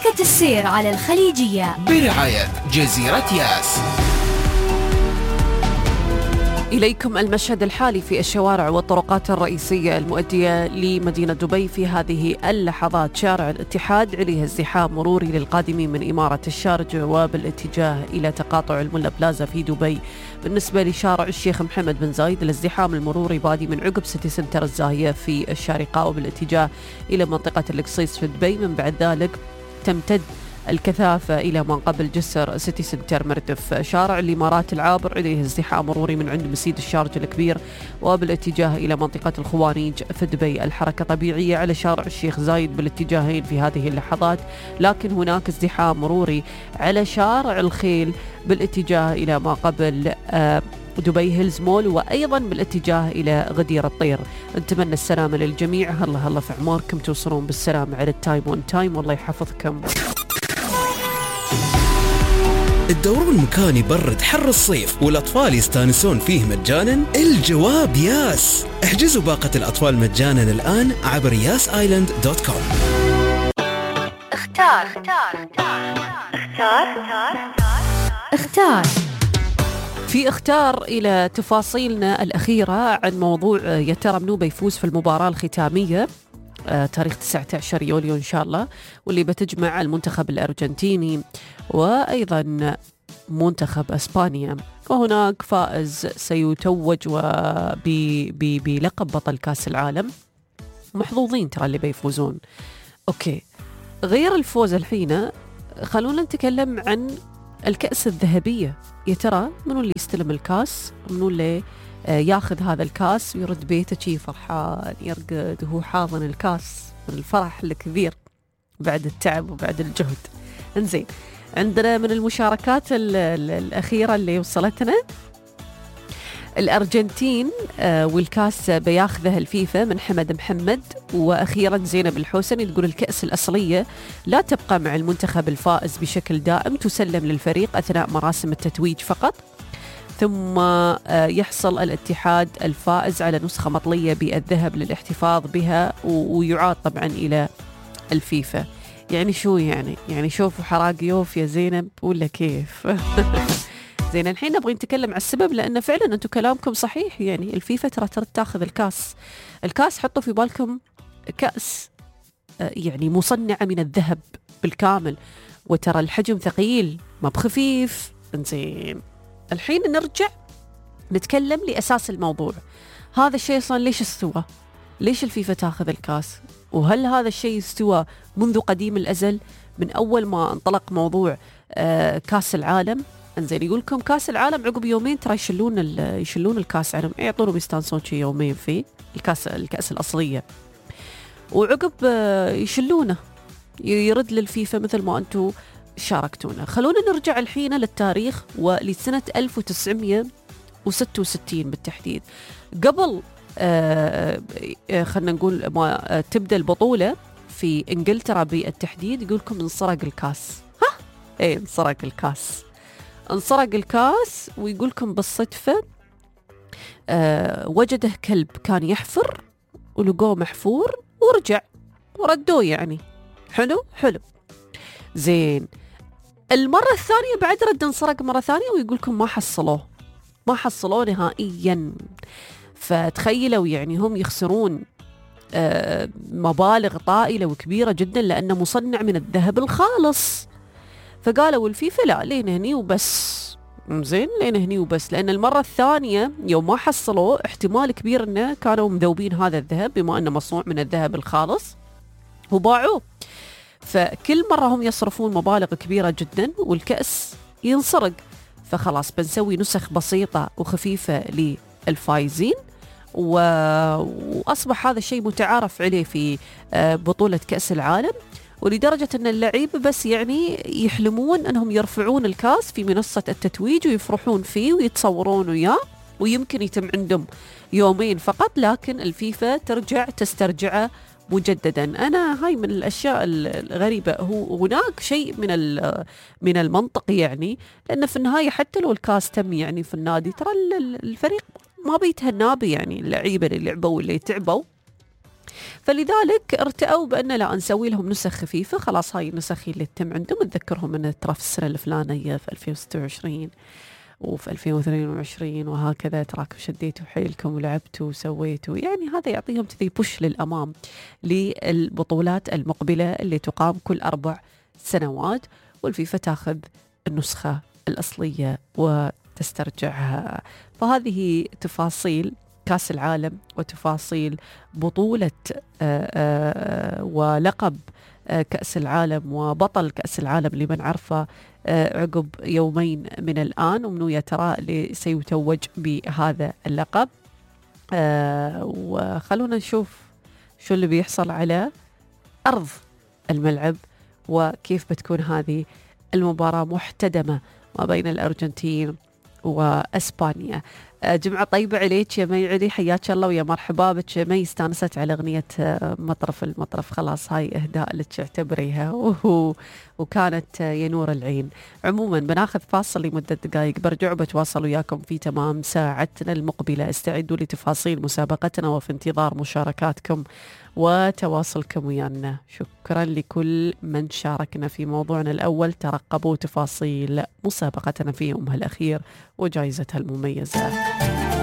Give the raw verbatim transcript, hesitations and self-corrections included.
حركة السير على الخليجية برعاية جزيرة ياس. إليكم المشهد الحالي في الشوارع والطرقات الرئيسية المؤدية لمدينة دبي في هذه اللحظات. شارع الاتحاد عليه ازدحام مروري للقادمين من إمارة الشارجة وبالاتجاه إلى تقاطع الملا بلازا في دبي. بالنسبة لشارع الشيخ محمد بن زايد الازدحام المروري بادي من عقب سيتي سنتر الزاهية في الشارقة وبالاتجاه إلى منطقة القصيص في دبي. من بعد ذلك تمتد الكثافة إلى ما قبل جسر سيتي سنتر مردف. شارع الإمارات العابر عليه ازدحام مروري من عند مسيد الشارجة الكبير وبالاتجاه إلى منطقة الخوانيج في دبي. الحركة طبيعية على شارع الشيخ زايد بالاتجاهين في هذه اللحظات، لكن هناك ازدحام مروري على شارع الخيل بالاتجاه إلى ما قبل آه دبي هيلز مول وأيضا بالاتجاه إلى غدير الطير. نتمنى السلامة للجميع. هلا هلا في عماركم توصلون بالسلامة على التايم اون تايم والله يحفظكم. الدورون المكان يبرد حر الصيف والأطفال يستانسون فيه مجانا؟ الجواب ياس. احجزوا باقة الأطفال مجانا الآن عبر ياس آيلاند دوت كوم. اختار اختار اختار اختار في اختار إلى تفاصيلنا الأخيرة عن موضوع يا ترى منو بيفوز في المباراة الختامية آه، تاريخ تسعة عشر يوليو إن شاء الله، واللي بتجمع المنتخب الأرجنتيني وأيضا منتخب أسبانيا. وهناك فائز سيتوج بلقب بطل كأس العالم. محظوظين ترى اللي بيفوزون. أوكي، غير الفوز الحين خلونا نتكلم عن الكأس الذهبية. يا ترى منو اللي يستلم الكأس؟ منو اللي ياخذ هذا الكاس ويرد بيته شي فرحان يرقد وهو حاضن الكاس من الفرح الكبير بعد التعب وبعد الجهد. انزين، عندنا من المشاركات ال ال الأخيرة اللي وصلتنا الأرجنتين آه والكاس بياخذها الفيفا من حمد محمد. وأخيرا زينب الحوسني تقول الكأس الأصلية لا تبقى مع المنتخب الفائز بشكل دائم، تسلم للفريق أثناء مراسم التتويج فقط، ثم يحصل الاتحاد الفائز على نسخة مطلية بالذهب للاحتفاظ بها ويعاد طبعا إلى الفيفا. يعني شو يعني يعني شوفوا حراق يوف يا زينب ولا كيف؟ زين، الحين نبغي نتكلم على السبب، لأن فعلا أنتم كلامكم صحيح. يعني الفيفا ترى ترى تاخذ الكاس. الكاس حطوا في بالكم كأس يعني مصنعة من الذهب بالكامل، وترى الحجم ثقيل ما بخفيف. زين، الحين نرجع نتكلم لأساس الموضوع. هذا الشيء أصلا ليش استوى؟ ليش الفيفا تاخذ الكاس؟ وهل هذا الشيء استوى منذ قديم الأزل من أول ما انطلق موضوع آه كاس العالم؟ انزين، يقول لكم كاس العالم عقب يومين ترى يشلون يشلون الكاس عنهم، يعطونه يستانسون شي يومين فيه الكاس الكأس الأصلية، وعقب آه يشلونه يرد للفيفا مثل ما أنتم شاركتونا. خلونا نرجع الحين للتاريخ ولسنة ألف وتسعمية وستة وستين بالتحديد. قبل آه خلنا نقول ما آه تبدأ البطولة في إنجلترا بالتحديد، يقول لكم انسرق الكاس. ها ايه انسرق الكاس انسرق الكاس ويقول لكم بالصدفة آه وجده كلب كان يحفر ولقوه محفور ورجع وردوه. يعني حلو حلو زين. المرة الثانية بعد رد انسرق مرة ثانية ويقولكم ما حصلوه ما حصلوه نهائيا. فتخيلوا يعني هم يخسرون آه مبالغ طائلة وكبيرة جدا لأنه مصنع من الذهب الخالص. فقالوا الفيفا لا، لين هني وبس. زين، لين هني وبس، لأن المرة الثانية يوم ما حصلوه احتمال كبير أنه كانوا مذوبين هذا الذهب بما أنه مصنوع من الذهب الخالص وباعوه. فكل مرة هم يصرفون مبالغ كبيرة جدا والكأس ينسرق. فخلاص بنسوي نسخ بسيطة وخفيفة للفايزين، و... وأصبح هذا الشيء متعارف عليه في بطولة كأس العالم، ولدرجة أن اللعيبة بس يعني يحلمون أنهم يرفعون الكاس في منصة التتويج ويفرحون فيه ويتصورون وياه، ويمكن يتم عندهم يومين فقط، لكن الفيفا ترجع تسترجعه مجددا. أنا هاي من الأشياء الغريبة. هو هناك شيء من من المنطق يعني، لأن في النهاية حتى لو الكاس تم يعني في النادي ترى الفريق ما بيتهنى به، يعني اللعيبة اللي لعبوا واللي تعبوا فلذلك ارتأوا بأن لا نسوي لهم نسخ خفيفة. خلاص هاي النسخ اللي تتم عندهم نذكرهم من ترى في السنة الفلانية في ألفين وستة وعشرين وفي ألفين واثنين وعشرين وهكذا تراكم شديتوا حيلكم ولعبتوا وسويتوا. يعني هذا يعطيهم تذي بوش للأمام للبطولات المقبلة اللي تقام كل أربع سنوات، والفيفا تاخذ النسخة الأصلية وتسترجعها. فهذه تفاصيل كأس العالم وتفاصيل بطولة آآ آآ ولقب كأس العالم وبطل كأس العالم اللي بنعرفه عقب يومين من الآن، ومنو يا ترى اللي سيتوج بهذا اللقب. وخلونا نشوف شو اللي بيحصل على أرض الملعب وكيف بتكون هذه المباراة محتدمة ما بين الأرجنتين وأسبانيا. جمعة طيبة عليك يا مي علي، حياك الله ويا مرحبا بك يا مي. استانست على أغنية مطرف المطرف، خلاص هاي إهداء لك اعتبريها، وكانت يا نور العين. عموما بناخذ فاصل لمدة دقائق، برجع بتواصل وياكم في تمام ساعتنا المقبلة. استعدوا لتفاصيل مسابقتنا وفي انتظار مشاركاتكم وتواصلكم ويانا. شكرا لكل من شاركنا في موضوعنا الأول. ترقبوا تفاصيل مسابقتنا في يومها الأخير وجائزتها المميزة.